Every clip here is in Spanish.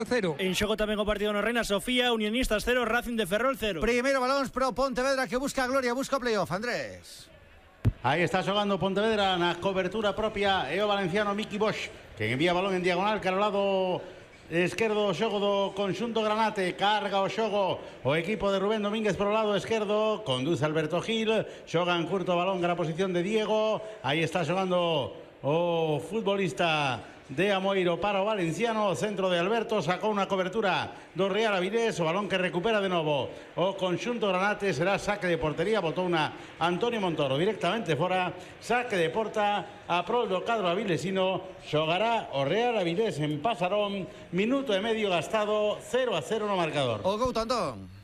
0. En xogo tamén o partido no Reina Sofía, Unionistas 0, Racing de Ferrol 0. Primeiro balóns pro Pontevedra que busca a gloria, busca o playoff, Andrés. Aí está xogando Pontevedra na cobertura propia e o valenciano Miki Bosch, que envía balón en diagonal cara ao lado esquerdo, xogo do conxunto granate, carga o xogo o equipo de Rubén Domínguez por o lado esquerdo, conduce Alberto Gil, xoga en curto balón cara a posición de Diego, aí está xogando o futbolista de Amoiro para o valenciano, centro de Alberto, sacou unha cobertura do Real Avilés, o balón que recupera de novo o conxunto granate, será saque de portería, botou una Antonio Montoro directamente fora, saque de porta a prol do cadro avilesino, xogará o Real Avilés en Pasarón, minuto e medio gastado, 0-0 no marcador. O Couto, Antón.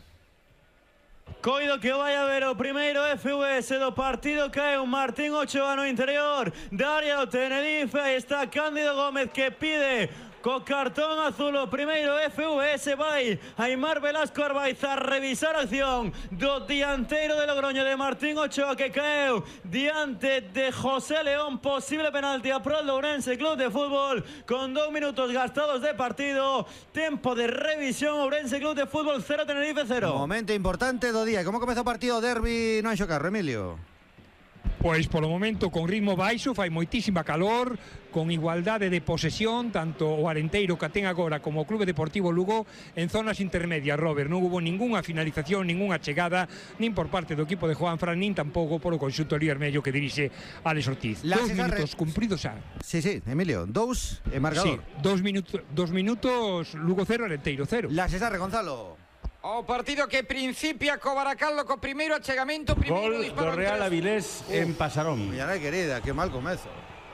Coido que vai a ver o primeiro FVS do partido, cae un Martín Ochoa no interior da área do Tenerife, aí está Cándido Gómez que pide co cartón azul o primeiro FVS, vai Aimar Velasco Arbaiza a revisar a acción do dianteiro de Logroño de Martín Ochoa que caeu diante de José León, posible penalti a prol do Ourense Club de Fútbol con 2 minutos gastados de partido, tempo de revisión, Ourense Club de Fútbol 0, Tenerife 0. Momento importante do día, como comezou o partido derbi no Anxo Carro, Emilio? Pois polo momento con ritmo baixo, fai moitísima calor, con igualdade de posesión, tanto o Arenteiro que ten agora como o Clube Deportivo Lugo en zonas intermedias, Robert. Non hubo ningunha finalización, ningunha chegada, nin por parte do equipo de Juanfran, nin tampouco por o conxunto Líermello que dirixe Alex Ortiz. 2 minutos cumpridos xa. Sí, Emilio, 2 e marcador. Sí, 2 minutos, Lugo 0, Arenteiro 0. La Cesarre, Gonzalo. O partido que principia co Baracaldo co primeiro achegamento, primeiro Gol disparo do Real Avilés en Pasarón. Miña querida, que mal comezo.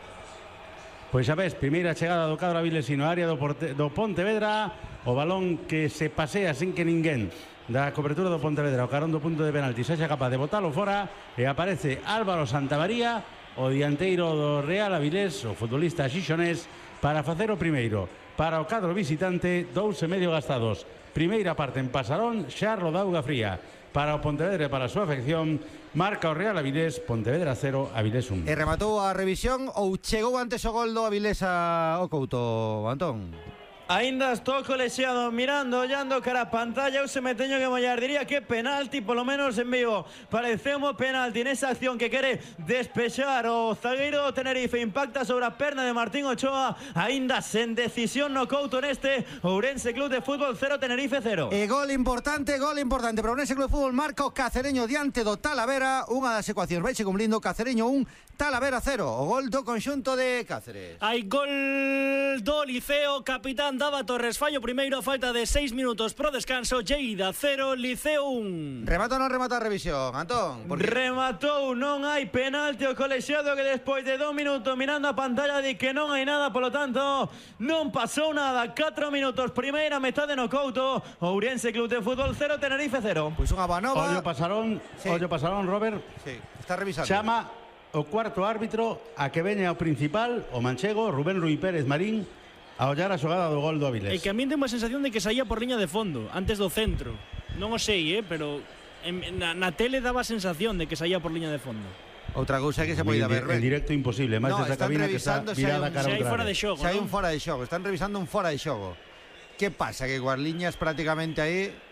Pois xa ves, primeira chegada do cadro avilesino, área do Pontevedra, o balón que se pasea sin que ninguén da cobertura do Pontevedra, o carón do punto de penalti, sexa capaz de botalo fora e aparece Álvaro Santamaría, o dianteiro do Real Avilés, o futbolista xixonés, para facer o primeiro. Para o cadro visitante, 2 e medio gastados. Primeira parte en Pasarón, xa rodou auga fría. Para o Pontevedra e para a súa afección, marca o Real Avilés, Pontevedra 0, Avilés 1. E rematou a revisión ou chegou antes o gol do Avilés ao Couto, Antón? Ainda estou colexiado mirando, ollando cara a pantalla. Eu se me teño que mollar, diría que penalti, polo menos en vivo pareceumo penalti nesa acción que quere despexar o zagueiro do Tenerife, impacta sobre a perna de Martín Ochoa, ainda sen decisión no Couto neste Ourense Club de Fútbol 0, Tenerife 0. E gol importante para o Ourense Club de Fútbol, marca o Cacereño diante do Talavera, unha das ecuacións vai se cumplindo, Cacereño 1, Talavera 0, o gol do conxunto de Cáceres. Hai gol do Liceo, capitán Dava Torres, fallo primeiro, falta de 6 minutos pro descanso, Lleida 0, Liceo 1. Rematou ou non remata a revisión, Antón? Rematou, non hai penalti, o colexiado que despois de 2 minutos mirando a pantalla di que non hai nada, polo tanto non pasou nada. 4 minutos, primeira metade no Couto, Ourense Club de Fútbol 0, Tenerife 0. Pois unha boa nova. Ollo Pasarón, sí. Ollo Pasarón, Robert. Sí, está revisando. Chama o cuarto árbitro a que veña o principal, o manchego, Rubén Ruiz Pérez Marín, a ollar a xogada do gol do Avilés. E que a min ten unha sensación de que saía por liña de fondo, antes do centro. Non o sei, pero na tele daba a sensación de que saía por liña de fondo. Outra cousa que se poida ver. En directo imposible, máis desa cabina que está virada cara ao contrario. Se hai fora de xogo, se hai un fora de xogo, están revisando un fora de xogo. Que pasa? Que coas liñas prácticamente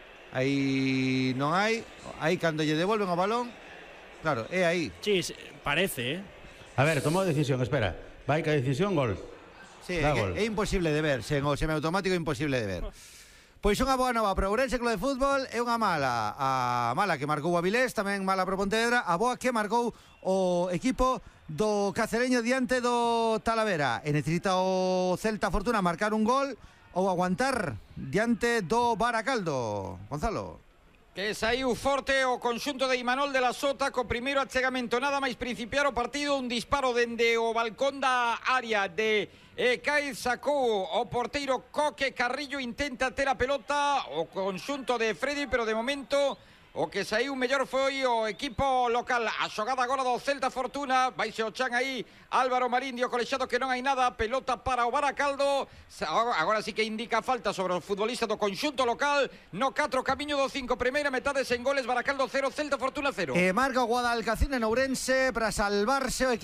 aí non hai, aí cando lle devolven o balón, claro, é aí. Sí, parece, A ver, tomou decisión, espera. Vai ca decisión, gol. Sí, é imposible de ver, sen o semiautomático é imposible de ver. Pois unha boa nova para o Ourense Club de Fútbol e unha mala. A mala que marcou o Avilés, tamén mala para o Pontevedra, a boa que marcou o equipo do Cacereño diante do Talavera. E necesita o Celta Fortuna marcar un gol ou aguantar diante do Baracaldo. Gonzalo. Que saiu forte o conxunto de Imanol de la Sota co primeiro achegamento, nada máis principiar o partido, un disparo dende o balcón da área de Caiz, sacou o porteiro Coque Carrillo, intenta ter a pelota o conxunto de Freddy, pero de momento o que saiu mellor foi o equipo local. A xogada agora do Celta Fortuna, vaise o chan aí Álvaro Marín, dio colexado que non hai nada, pelota para o Baracaldo, agora sí que indica falta sobre o futbolista do conxunto local, no 4, camiño do 5, primeira metade sen goles, Baracaldo 0, Celta Fortuna 0. Marca o Guadalcacín en Ourense para salvarse o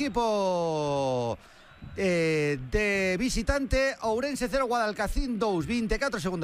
equipo de visitante. Ourense 0, Guadalcacín 2, 24 segundos.